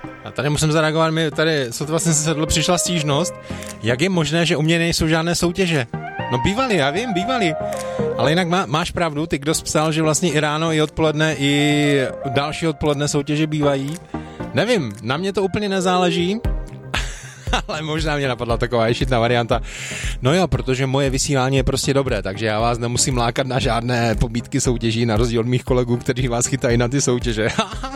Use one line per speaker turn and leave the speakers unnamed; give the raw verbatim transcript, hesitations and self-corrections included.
A tady musím zareagovat, mi tady, co to vlastně se sedlo, přišla stížnost, jak je možné, že u mě nejsou žádné soutěže. No bývaly, já vím, bývaly. Ale jinak má, máš pravdu, ty kdo psal, že vlastně i ráno, i odpoledne, i další odpoledne soutěže bývají. Nevím, na mě to úplně nezáleží, ale možná mě napadla taková ješitná varianta. No jo, protože moje vysílání je prostě dobré, takže já vás nemusím lákat na žádné pobídky soutěží, na rozdíl od mých kolegů, kteří vás chytají na ty soutěže.